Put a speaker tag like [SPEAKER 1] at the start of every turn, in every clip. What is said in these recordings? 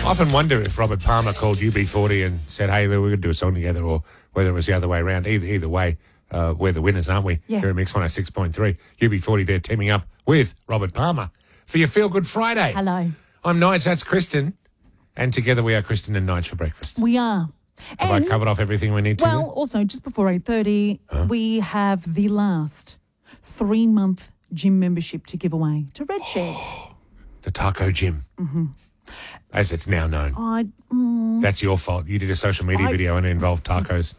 [SPEAKER 1] often wonder if Robert Palmer called UB40 and said, hey, we're going to do a song together, or whether it was the other way around. Either way, we're the winners, aren't we?
[SPEAKER 2] Yeah.
[SPEAKER 1] Here at Mix 106.3. UB40 there teaming up with Robert Palmer for your Feel Good Friday.
[SPEAKER 2] Hello.
[SPEAKER 1] I'm Nige, that's Kristen. And together we are Kristen and Nige for breakfast.
[SPEAKER 2] We are.
[SPEAKER 1] Have I covered off everything we need to?
[SPEAKER 2] Well, also, just before 8:30, we have the last 3-month gym membership to give away to Red Shed.
[SPEAKER 1] The Taco Gym. Mm-hmm. As it's now known. That's your fault. You did a social media video and it involved tacos.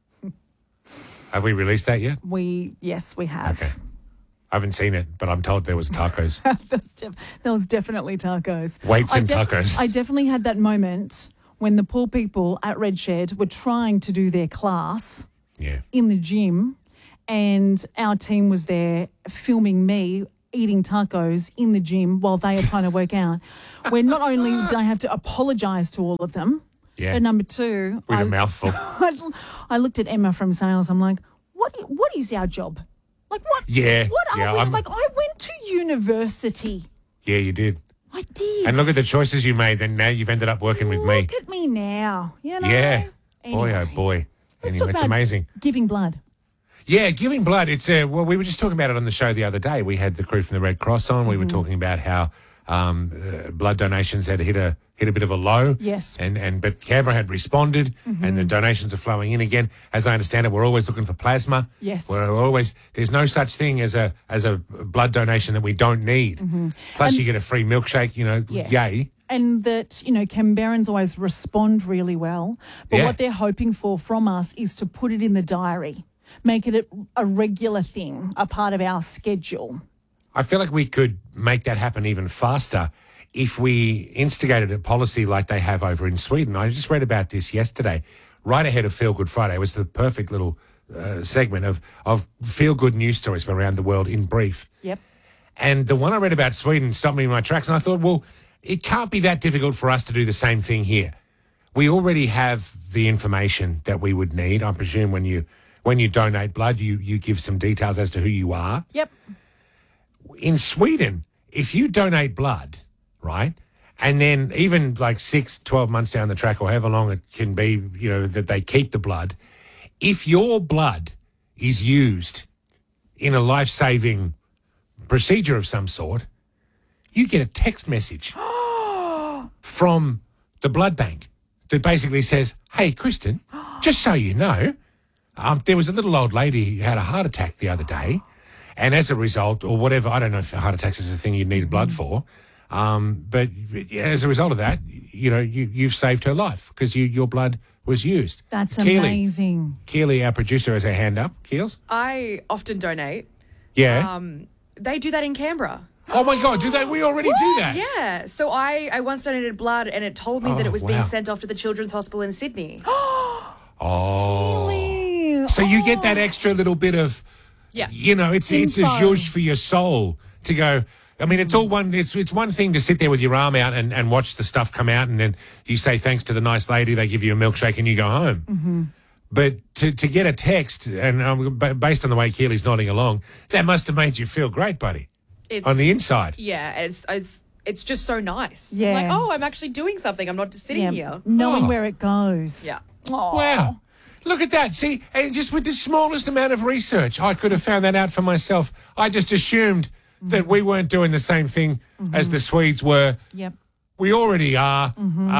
[SPEAKER 1] Have we released that yet?
[SPEAKER 2] Yes, we have.
[SPEAKER 1] Okay. I haven't seen it, but I'm told there was tacos.
[SPEAKER 2] There was definitely tacos.
[SPEAKER 1] Weights and tacos.
[SPEAKER 2] I definitely had that moment when the poor people at Red Shed were trying to do their class in the gym, and our team was there filming me eating tacos in the gym while they are trying to work out. Where not only did I have to apologise to all of them, but number two...
[SPEAKER 1] With a mouthful.
[SPEAKER 2] I looked at Emma from sales. I'm like, what is our job? Like, what?
[SPEAKER 1] Yeah.
[SPEAKER 2] What are we? Like, I went to university.
[SPEAKER 1] Yeah, you did.
[SPEAKER 2] I did.
[SPEAKER 1] And look at the choices you made, and now you've ended up working with me.
[SPEAKER 2] Look at me now. You know?
[SPEAKER 1] Yeah.
[SPEAKER 2] Anyway,
[SPEAKER 1] boy, oh boy.
[SPEAKER 2] Let's
[SPEAKER 1] Anyway,
[SPEAKER 2] talk
[SPEAKER 1] it's
[SPEAKER 2] about
[SPEAKER 1] amazing.
[SPEAKER 2] Giving blood.
[SPEAKER 1] Yeah, giving blood. It's well, we were just talking about it on the show the other day. We had the crew from the Red Cross on. We were talking about how blood donations had hit a bit of a low.
[SPEAKER 2] Yes.
[SPEAKER 1] But Canberra had responded, and the donations are flowing in again. As I understand it, we're always looking for plasma.
[SPEAKER 2] Yes.
[SPEAKER 1] There's no such thing as a blood donation that we don't need. Plus, you get a free milkshake.
[SPEAKER 2] Yes.
[SPEAKER 1] Yay.
[SPEAKER 2] And that, Canberrans always respond really well. But what they're hoping for from us is to put it in the diary, make it a regular thing, a part of our schedule.
[SPEAKER 1] I feel like we could make that happen even faster if we instigated a policy like they have over in Sweden. I just read about this yesterday, right ahead of Feel Good Friday. It was the perfect little segment of feel-good news stories from around the world in brief.
[SPEAKER 2] Yep.
[SPEAKER 1] And the one I read about Sweden stopped me in my tracks, and I thought, well, it can't be that difficult for us to do the same thing here. We already have the information that we would need. I presume when you donate blood, you give some details as to who you are.
[SPEAKER 2] Yep.
[SPEAKER 1] In Sweden, if you donate blood, right, and then even like 6-12 months down the track or however long it can be, that they keep the blood, if your blood is used in a life-saving procedure of some sort, you get a text message from the blood bank that basically says, hey, Kristen, just so you know, there was a little old lady who had a heart attack the other day, and as a result, or whatever, I don't know if heart attacks is a thing you need blood for, but as a result of that, you've saved her life because your blood was used.
[SPEAKER 2] That's amazing.
[SPEAKER 1] Keely, our producer, has her hand up. Keels?
[SPEAKER 3] I often donate.
[SPEAKER 1] Yeah.
[SPEAKER 3] They do that in Canberra.
[SPEAKER 1] Oh, my God, do they? We already do that?
[SPEAKER 3] Yeah. So I once donated blood and it told me that it was being
[SPEAKER 1] wow.
[SPEAKER 3] sent off to the Children's Hospital in Sydney.
[SPEAKER 1] Oh.
[SPEAKER 2] Really?
[SPEAKER 1] So you get that extra little bit of, it's a zhuzh for your soul to go. I mean, it's all one. It's one thing to sit there with your arm out and watch the stuff come out, and then you say thanks to the nice lady. They give you a milkshake and you go home. Mm-hmm. But to get a text, and based on the way Keely's nodding along, that must have made you feel great, buddy. On the inside.
[SPEAKER 3] Yeah, it's just so nice.
[SPEAKER 2] Yeah.
[SPEAKER 3] I'm like, I'm actually doing something. I'm not just sitting here.
[SPEAKER 2] Knowing where it goes.
[SPEAKER 3] Yeah.
[SPEAKER 2] Oh.
[SPEAKER 1] Wow. Look at that. See, and just with the smallest amount of research, I could have found that out for myself. I just assumed that we weren't doing the same thing as the Swedes were.
[SPEAKER 2] Yep.
[SPEAKER 1] We already are.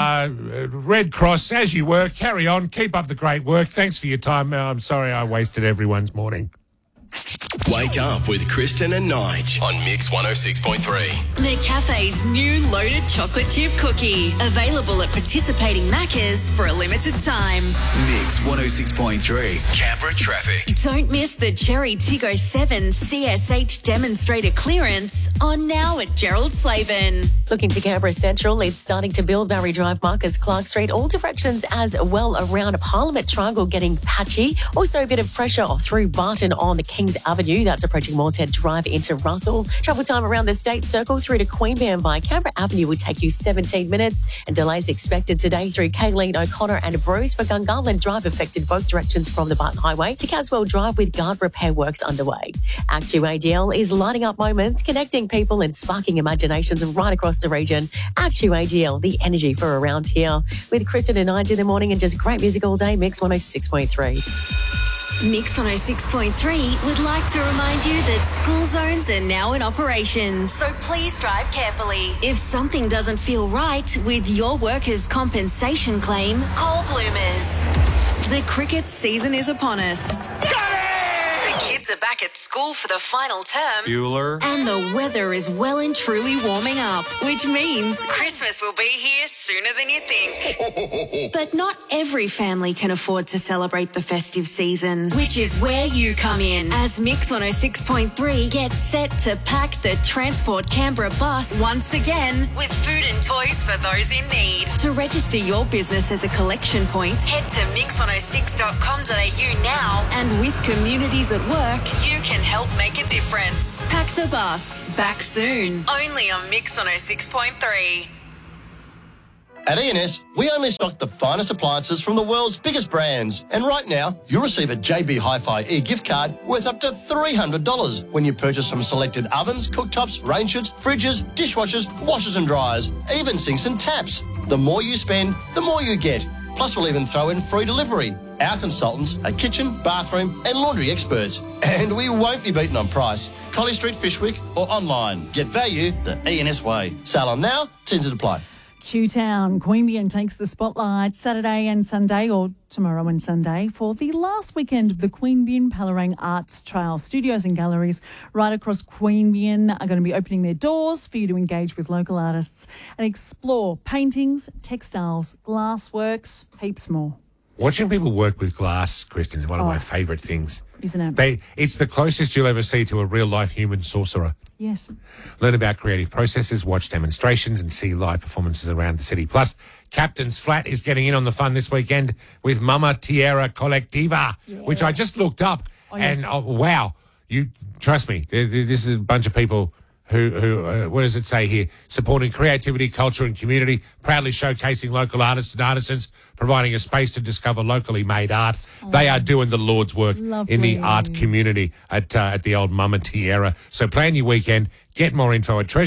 [SPEAKER 1] Red Cross, as you were, carry on. Keep up the great work. Thanks for your time. I'm sorry I wasted everyone's morning.
[SPEAKER 4] Wake up with Kristen and Nige on Mix 106.3.
[SPEAKER 5] McCafe's new loaded chocolate chip cookie. Available at participating Maccas for a limited time.
[SPEAKER 4] Mix 106.3. Canberra traffic.
[SPEAKER 5] Don't miss the Cherry Tiggo 7 CSH demonstrator clearance on now at Gerald Slavin.
[SPEAKER 6] Looking to Canberra Central, it's starting to build. Barry Drive, Marcus Clark Street, all directions as well around Parliament Triangle getting patchy. Also a bit of pressure through Barton on the Kings Avenue. Avenue. That's approaching Moorehead Drive into Russell. Travel time around the State Circle through to Queanbeyan by Canberra Avenue will take you 17 minutes. And delays expected today through Kayleen, O'Connor and Bruce for Gungahlin Drive affected both directions from the Barton Highway to Caswell Drive with guard repair works underway. Act 2 AGL is lighting up moments, connecting people and sparking imaginations right across the region. Act 2 AGL, the energy for around here. With Kristen and Nige in the morning and just great music all day, Mix 106.3.
[SPEAKER 5] Mix 106.3 would like to remind you that school zones are now in operation, so please drive carefully. If something doesn't feel right with your workers' compensation claim, call Bloomers. The cricket season is upon us. The kids are back at school for the final term.
[SPEAKER 7] Bueller.
[SPEAKER 5] And the weather is well and truly warming up, which means Christmas will be here sooner than you think. But not every family can afford to celebrate the festive season, which is where you come in. As Mix 106.3 gets set to pack the Transport Canberra bus once again with food and toys for those in need. To register your business as a collection point, head to mix106.com.au now, and with communities at work, you can help make a difference. Pack the bus. Back soon. Only on Mix 106.3.
[SPEAKER 8] At E&S, we only stock the finest appliances from the world's biggest brands. And right now, you'll receive a JB Hi-Fi e-gift card worth up to $300 when you purchase from selected ovens, cooktops, range hoods, fridges, dishwashers, washers and dryers, even sinks and taps. The more you spend, the more you get. Plus, we'll even throw in free delivery. Our consultants are kitchen, bathroom and laundry experts. And we won't be beaten on price. Colley Street, Fishwick or online. Get value the E&S way. Sale on now, tends to apply.
[SPEAKER 2] Q-Town, Queanbeyan takes the spotlight Saturday and Sunday, or tomorrow and Sunday, for the last weekend of the Queanbeyan Palerang Arts Trail. Studios and galleries right across Queanbeyan are going to be opening their doors for you to engage with local artists and explore paintings, textiles, glassworks, heaps more.
[SPEAKER 1] Watching people work with glass, Kristen, is one of my favourite things.
[SPEAKER 2] Isn't it?
[SPEAKER 1] It's the closest you'll ever see to a real-life human sorcerer.
[SPEAKER 2] Yes.
[SPEAKER 1] Learn about creative processes, watch demonstrations and see live performances around the city. Plus, Captain's Flat is getting in on the fun this weekend with Mama Tierra Colectiva, which I just looked up. And, wow, you trust me, this is a bunch of people who what does it say here? Supporting creativity, culture and community, proudly showcasing local artists and artisans, providing a space to discover locally made art. They are doing the Lord's work in the art community at the old Mama Tierra. So plan your weekend. Get more info at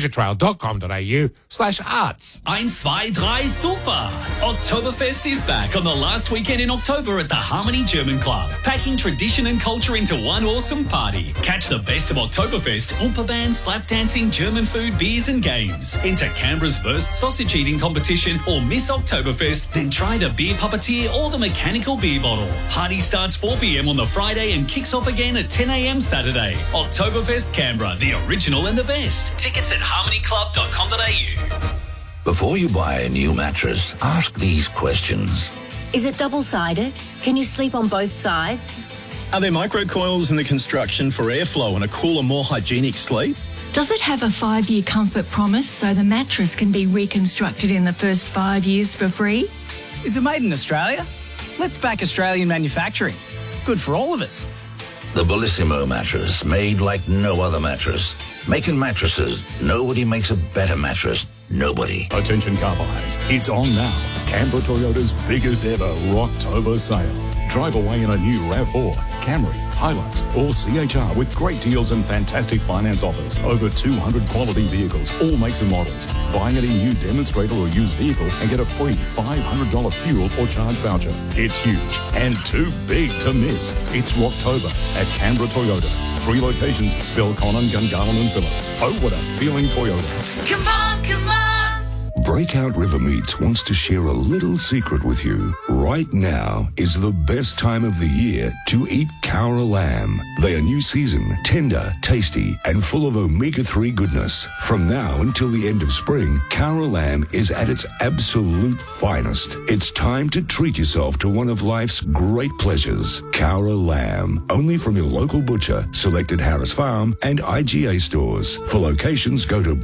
[SPEAKER 1] treasuretrail.com.au/arts.
[SPEAKER 9] 1, 2, 3, super! Oktoberfest is back on the last weekend in October at the Harmony German Club, packing tradition and culture into one awesome party. Catch the best of Oktoberfest, Oompa Band, slap dancing, German food, beers and games. Enter Canberra's first sausage eating competition or miss Oktoberfest, then try the beer puppeteer or the mechanical beer bottle. Party starts 4 p.m. on the Friday and kicks off again at 10 a.m. Saturday. Oktoberfest Canberra, the original and the best. Tickets at harmonyclub.com.au.
[SPEAKER 10] Before you buy a new mattress, ask these questions.
[SPEAKER 11] Is it double-sided? Can you sleep on both sides?
[SPEAKER 12] Are there microcoils in the construction for airflow and a cooler, more hygienic sleep?
[SPEAKER 13] Does it have a 5-year comfort promise so the mattress can be reconstructed in the first 5 years for free?
[SPEAKER 14] Is it made in Australia? Let's back Australian manufacturing. It's good for all of us.
[SPEAKER 10] The Bellissimo mattress, made like no other mattress. Making mattresses, nobody makes a better mattress. Nobody.
[SPEAKER 15] Attention car buyers, it's on now. Canberra Toyota's biggest ever Rocktober sale. Drive away in a new RAV4, Camry, Hilux or CHR with great deals and fantastic finance offers. Over 200 quality vehicles, all makes and models. Buy any new demonstrator or used vehicle and get a free $500 fuel or charge voucher. It's huge and too big to miss. It's Rocktober at Canberra Toyota. 3 locations, Belconnen, Gungahlin and Phillip. Oh, what a feeling Toyota.
[SPEAKER 5] Come on, come on!
[SPEAKER 16] Breakout River Meats wants to share a little secret with you. Right now is the best time of the year to eat Cowra lamb. They are new season, tender, tasty, and full of omega-3 goodness. From now until the end of spring, Cowra lamb is at its absolute finest. It's time to treat yourself to one of life's great pleasures. Cowra lamb, only from your local butcher, selected Harris Farm and IGA stores. For locations, go to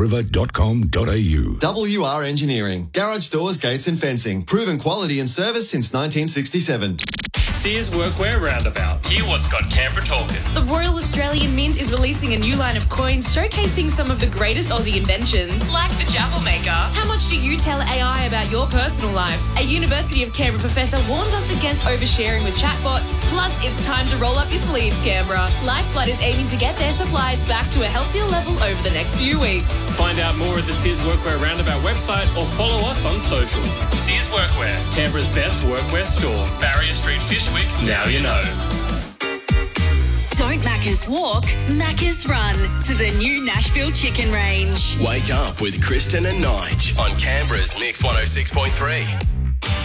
[SPEAKER 16] breakoutriver.com.au.
[SPEAKER 17] WR Engineering. Garage doors, gates and fencing. Proven quality and service since 1967.
[SPEAKER 7] Sears Workwear Roundabout. Hear what's got Canberra talking.
[SPEAKER 3] The Royal Australian Mint is releasing a new line of coins showcasing some of the greatest Aussie inventions, like the Jaffle Maker. How much do you tell AI about your personal life? A University of Canberra professor warned us against oversharing with chatbots. Plus, it's time to roll up your sleeves, Canberra. Lifeblood is aiming to get their supplies back to a healthier level over the next few weeks.
[SPEAKER 7] Find out more at the Sears Workwear Roundabout website or follow us on socials. Sears Workwear, Canberra's best workwear store. Barrier Street, Fyshwick, now you know.
[SPEAKER 5] Don't Macca's walk, Macca's run to the new Nashville Chicken Range.
[SPEAKER 4] Wake up with Kristen and Nige on Canberra's Mix 106.3.